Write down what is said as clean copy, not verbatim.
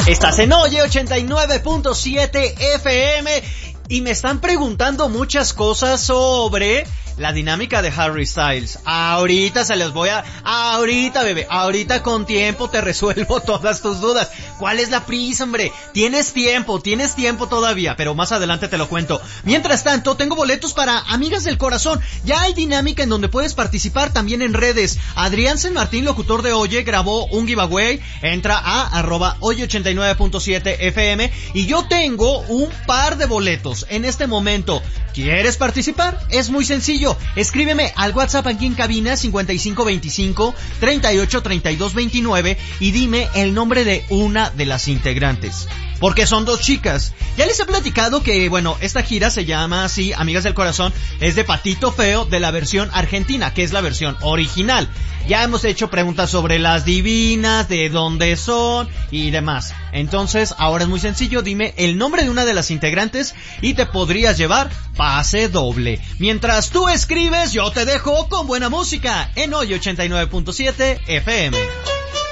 Estás en Oye 89.7 FM y me están preguntando muchas cosas sobre la dinámica de Harry Styles. Ahorita se les voy a... Ahorita, bebé, ahorita con tiempo te resuelvo todas tus dudas. ¿Cuál es la prisa, hombre? Tienes tiempo todavía, pero más adelante te lo cuento. Mientras tanto, tengo boletos para Amigas del Corazón. Ya hay dinámica en donde puedes participar también en redes. Adrián San Martín, locutor de Oye, grabó un giveaway. Entra a @oye89.7 FM y yo tengo un par de boletos en este momento. ¿Quieres participar? Es muy sencillo. Escríbeme al WhatsApp aquí en cabina 5525-383229 y dime el nombre de una de las integrantes. Porque son dos chicas. Ya les he platicado que, bueno, esta gira se llama así, Amigas del Corazón, es de Patito Feo de la versión argentina, que es la versión original. Ya hemos hecho preguntas sobre las divinas, de dónde son y demás. Entonces, ahora es muy sencillo, dime el nombre de una de las integrantes y te podrías llevar pase doble. Mientras tú escribes, yo te dejo con buena música en Hoy 89.7 FM.